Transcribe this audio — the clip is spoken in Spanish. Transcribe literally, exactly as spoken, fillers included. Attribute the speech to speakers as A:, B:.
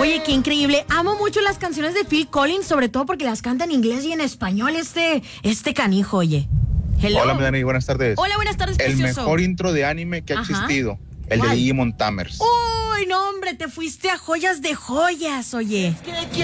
A: Oye, qué increíble. Amo mucho las canciones de Phil Collins, sobre todo porque las canta en inglés y en español este, este canijo, oye.
B: Hello. Hola, Dani, buenas tardes.
A: Hola, buenas tardes,
B: El
A: precioso.
B: mejor intro de anime que ha
A: Ajá.
B: existido, el
A: ¿Cuál?
B: de Digimon Tamers.
A: Uy, no, hombre, te fuiste a joyas de joyas, oye.